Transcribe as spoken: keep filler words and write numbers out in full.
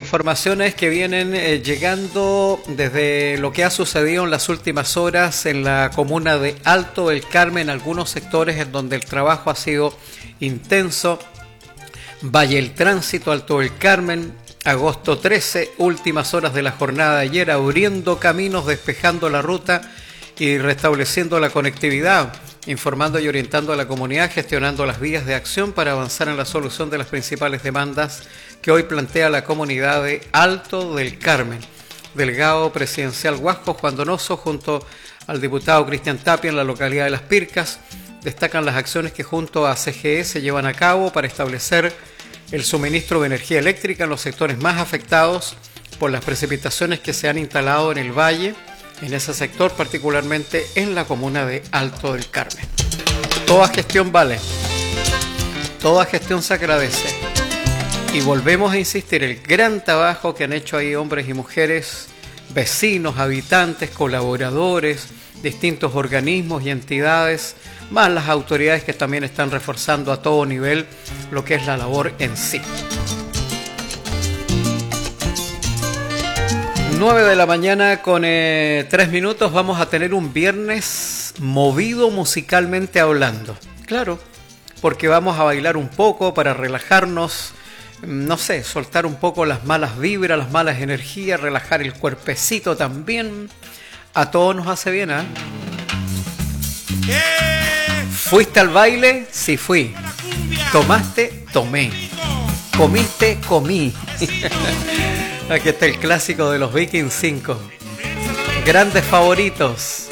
informaciones que vienen eh, llegando desde lo que ha sucedido en las últimas horas en la comuna de Alto del Carmen, algunos sectores en donde el trabajo ha sido intenso. Valle El Tránsito, Alto del Carmen, agosto trece, últimas horas de la jornada de ayer, abriendo caminos, despejando la ruta y restableciendo la conectividad, informando y orientando a la comunidad, gestionando las vías de acción para avanzar en la solución de las principales demandas que hoy plantea la comunidad de Alto del Carmen. Delegado presidencial Huasco, Juan Donoso, junto al diputado Cristian Tapia en la localidad de Las Pircas, destacan las acciones que junto a C G E se llevan a cabo para establecer el suministro de energía eléctrica en los sectores más afectados por las precipitaciones que se han instalado en el valle, en ese sector, particularmente en la comuna de Alto del Carmen. Toda gestión vale, toda gestión se agradece. Y volvemos a insistir, el gran trabajo que han hecho ahí hombres y mujeres, vecinos, habitantes, colaboradores, distintos organismos y entidades, más las autoridades que también están reforzando a todo nivel lo que es la labor en sí. nueve de la mañana con eh, tres minutos, vamos a tener un viernes movido musicalmente hablando. Claro, porque vamos a bailar un poco para relajarnos, no sé, soltar un poco las malas vibras, las malas energías, relajar el cuerpecito también. A todos nos hace bien, ¿eh? ¿Fuiste al baile? Sí fui. ¿Tomaste? Tomé. ¿Comiste? Comí. Aquí está el clásico de los Vikings cinco. Grandes favoritos.